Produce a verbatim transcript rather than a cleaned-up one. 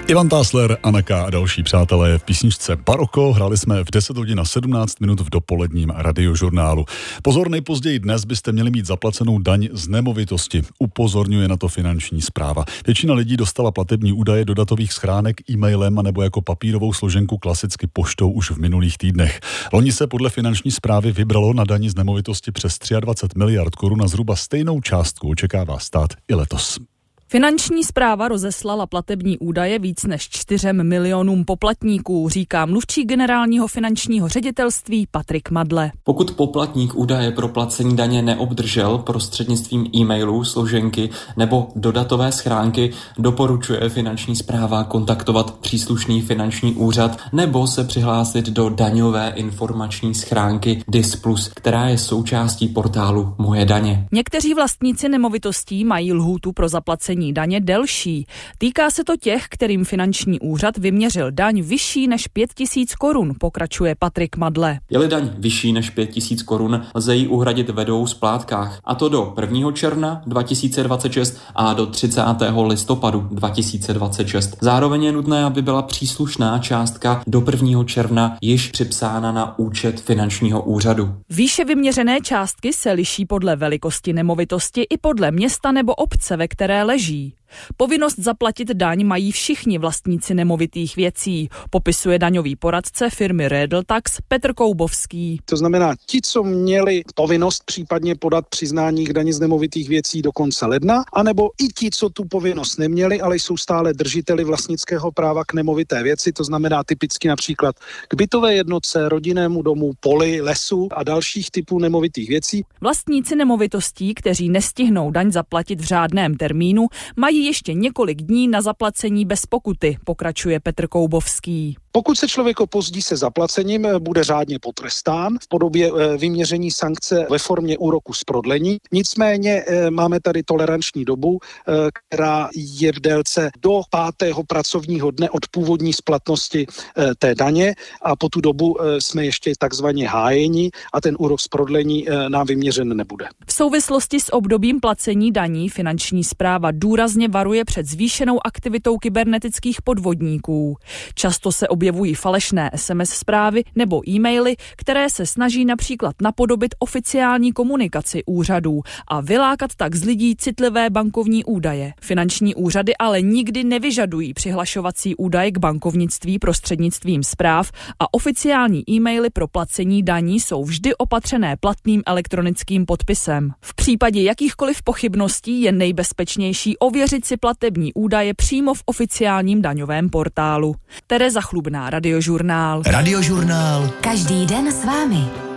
Ivan Tásler, Anaka a další přátelé v písničce Baroko. Hráli jsme v deset hodin a sedmnáct minut v dopoledním radiožurnálu. Pozor, nejpozději dnes byste měli mít zaplacenou daň z nemovitosti. Upozorňuje na to Finanční správa. Většina lidí dostala platební údaje do datových schránek e-mailem anebo jako papírovou složenku klasicky poštou už v minulých týdnech. Loni se podle Finanční správy vybralo na dani z nemovitosti přes dvacet tři miliard korun a zhruba stejnou částku očekává stát i letos. Finanční správa rozeslala platební údaje víc než čtyřem milionům poplatníků, říká mluvčí generálního finančního ředitelství Patrik Madle. Pokud poplatník údaje pro placení daně neobdržel prostřednictvím e-mailu, složenky nebo dodatové schránky, doporučuje Finanční správa kontaktovat příslušný finanční úřad nebo se přihlásit do daňové informační schránky D I S plus, která je součástí portálu Moje daně. Někteří vlastníci nemovitostí mají lhůtu pro zaplacení daně delší. Týká se to těch, kterým finanční úřad vyměřil daň vyšší než pět tisíc korun, pokračuje Patrik Madle. Je-li daň vyšší než pět tisíc korun, lze ji uhradit ve dvou splátkách, a to do prvního června dva tisíce dvacet šest a do třicátého listopadu dva tisíce dvacet šest. Zároveň je nutné, aby byla příslušná částka do prvního června již připsána na účet finančního úřadu. Výše vyměřené částky se liší podle velikosti nemovitosti i podle města nebo obce, ve které leží. Povinnost zaplatit daň mají všichni vlastníci nemovitých věcí, popisuje daňový poradce firmy Redeltax Petr Koubovský. To znamená, ti, co měli povinnost případně podat přiznání k dani z nemovitých věcí do konce ledna, anebo i ti, co tu povinnost neměli, ale jsou stále držiteli vlastnického práva k nemovité věci, to znamená typicky například k bytové jednotce, rodinnému domu, poli, lesu a dalších typů nemovitých věcí. Vlastníci nemovitostí, kteří nestihnou daň zaplatit v řádném termínu, mají ještě několik dní na zaplacení bez pokuty, pokračuje Petr Koubovský. Pokud se člověk opozdí se zaplacením, bude řádně potrestán v podobě vyměření sankce ve formě úroku z prodlení. Nicméně máme tady toleranční dobu, která je v délce do pátého pracovního dne od původní splatnosti té daně a po tu dobu jsme ještě takzvaně hájeni a ten úrok z prodlení nám vyměřen nebude. V souvislosti s obdobím placení daní Finanční správa důrazně varuje před zvýšenou aktivitou kybernetických podvodníků. Často se objevují falešné es em es zprávy nebo e-maily, které se snaží například napodobit oficiální komunikaci úřadů a vylákat tak z lidí citlivé bankovní údaje. Finanční úřady ale nikdy nevyžadují přihlašovací údaje k bankovnictví prostřednictvím zpráv a oficiální e-maily pro placení daní jsou vždy opatřené platným elektronickým podpisem. V případě jakýchkoliv pochybností je nejbezpečnější ověřit si platební údaje přímo v oficiálním daňovém portálu. Tereza Chlubná, Radiožurnál. Radiožurnál. Každý den s vámi.